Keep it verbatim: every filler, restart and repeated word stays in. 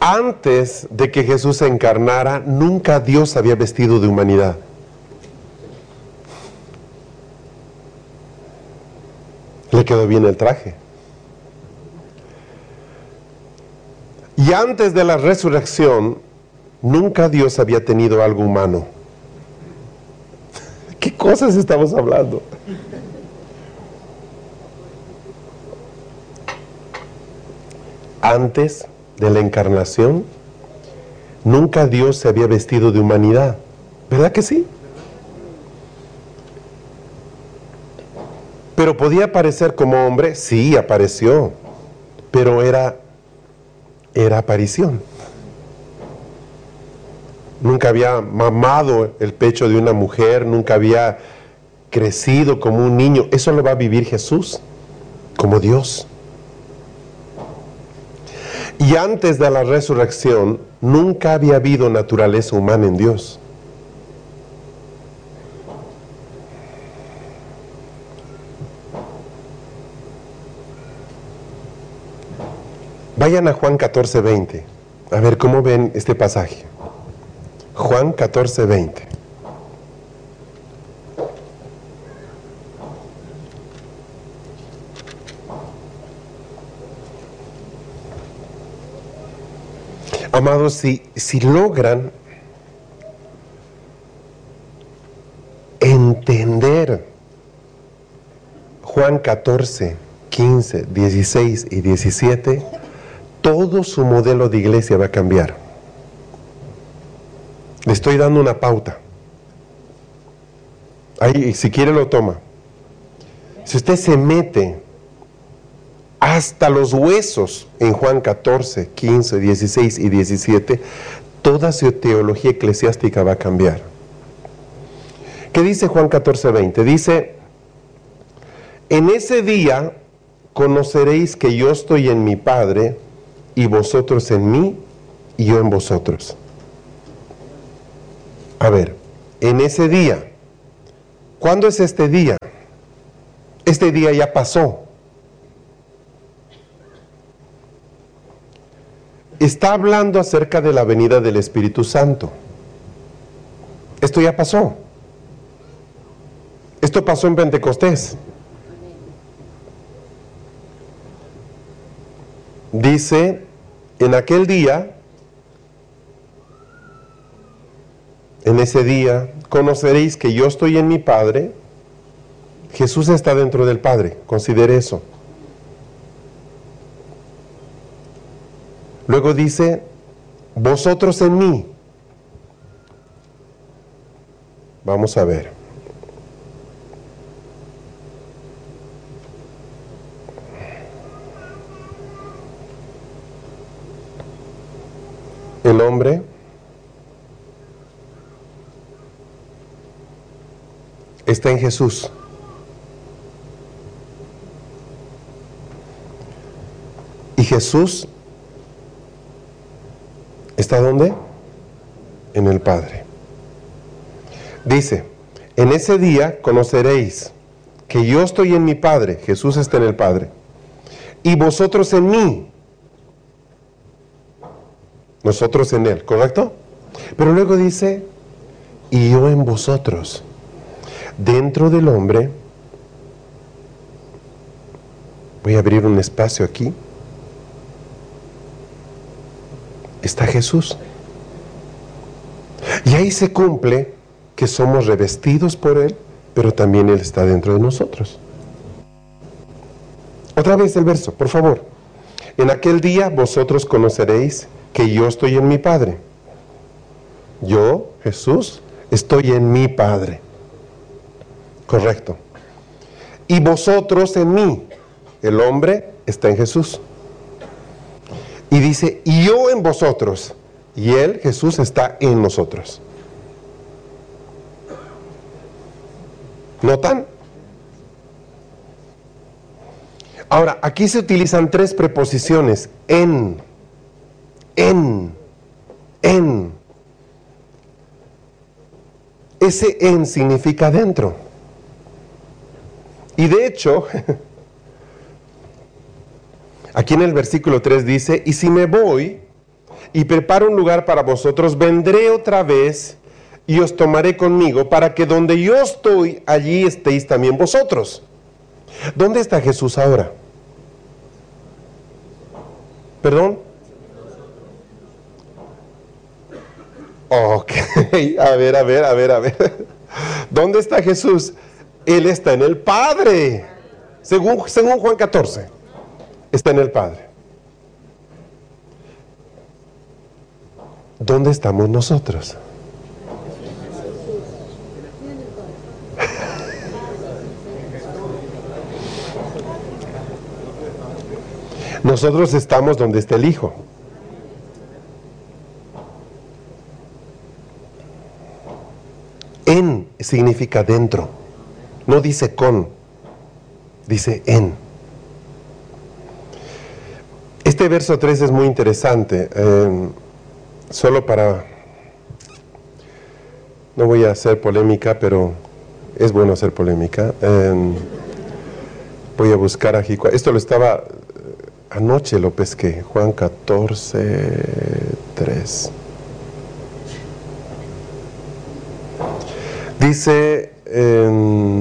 Antes de que Jesús se encarnara, nunca Dios había vestido de humanidad. Le quedó bien el traje. Y antes de la resurrección, nunca Dios había tenido algo humano. ¿Qué cosas estamos hablando? Antes de la encarnación, nunca Dios se había vestido de humanidad. ¿Verdad que sí? Pero podía aparecer como hombre, sí, apareció, pero era, era aparición. Nunca había mamado el pecho de una mujer, nunca había crecido como un niño. Eso lo va a vivir Jesús, como Dios. Y antes de la resurrección, nunca había habido naturaleza humana en Dios. Vayan a Juan catorce, veinte. A ver cómo ven este pasaje. Juan catorce, veinte. Amados, si, si logran entender Juan catorce, quince, dieciséis y diecisiete, todo su modelo de iglesia va a cambiar. Le estoy dando una pauta. Ahí, si quiere lo toma. Si usted se mete hasta los huesos en Juan catorce, quince, dieciséis y diecisiete, toda su teología eclesiástica va a cambiar. ¿Qué dice Juan catorce, veinte? Dice, en ese día conoceréis que yo estoy en mi Padre, y vosotros en mí, y yo en vosotros. A ver, en ese día, ¿cuándo es este día? Este día ya pasó. Está hablando acerca de la venida del Espíritu Santo. Esto ya pasó. Esto pasó en Pentecostés. Dice, en aquel día, en ese día, conoceréis que yo estoy en mi Padre. Jesús está dentro del Padre, considere eso. Luego dice, vosotros en mí. Vamos a ver. El hombre está en Jesús. Y Jesús ¿está dónde? En el Padre. Dice, en ese día conoceréis que yo estoy en mi Padre, Jesús está en el Padre, y vosotros en mí, nosotros en Él, ¿correcto? Pero luego dice, y yo en vosotros. Dentro del hombre, voy a abrir un espacio aquí, está Jesús. Y ahí se cumple que somos revestidos por Él, pero también Él está dentro de nosotros. Otra vez el verso, por favor. En aquel día vosotros conoceréis que yo estoy en mi Padre. Yo, Jesús, estoy en mi Padre. Correcto. Y vosotros en mí. El hombre está en Jesús. Y dice, y yo en vosotros. Y Él, Jesús, está en nosotros. ¿Notan? Ahora, aquí se utilizan tres preposiciones. En, en, en. Ese en significa dentro. Y de hecho, aquí en el versículo tres dice, y si me voy y preparo un lugar para vosotros, vendré otra vez y os tomaré conmigo, para que donde yo estoy, allí estéis también vosotros. ¿Dónde está Jesús ahora? ¿Perdón? Ok, a ver, a ver, a ver, a ver. ¿Dónde está Jesús? Él está en el Padre. Según, según Juan catorce, está en el Padre. ¿Dónde estamos nosotros? Nosotros estamos donde está el Hijo. En significa dentro. No dice con, dice en. Este verso tres es muy interesante. Eh, solo para... No voy a hacer polémica, pero es bueno hacer polémica. Eh, voy a buscar aquí. Esto lo estaba... Anoche lo pesqué. Juan catorce, tres. Dice... Eh,